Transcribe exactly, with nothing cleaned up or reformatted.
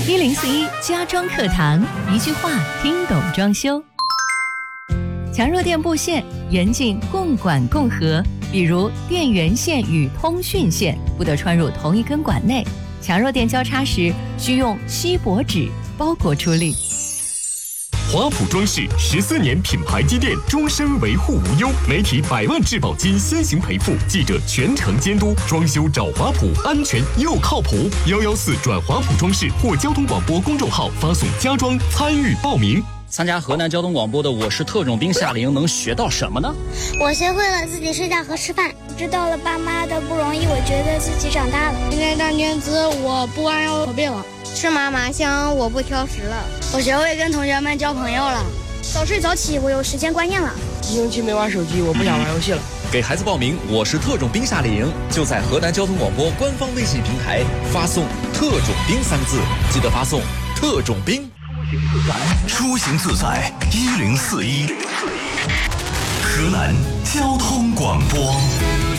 一零四一家装课堂，一句话听懂装修。强弱电布线严禁共管共合，比如电源线与通讯线不得穿入同一根管内。强弱电交叉时，需用锡箔纸包裹处理。 华普装饰十四年品牌积淀，终身维护无忧，媒体百万质保金先行赔付，记者全程监督，装修找华普，安全又靠谱。幺幺四转华普装饰或交通广播公众号发送家装参与报名。 参加河南交通广播的我是特种兵夏令营能学到什么呢？ 我学会了自己睡觉和吃饭，知道了爸妈的不容易，我觉得自己长大了。 今天当天资我不弯腰驼背了， 吃嘛嘛香我不挑食了， 我学会跟同学们交朋友了。 早睡早起我有时间观念了。 一星期没玩手机，我不想玩游戏了。 给孩子报名我是特种兵夏令营，就在河南交通广播官方微信平台发送特种兵三个字，记得发送特种兵。 出行自在一零四一，河南交通广播。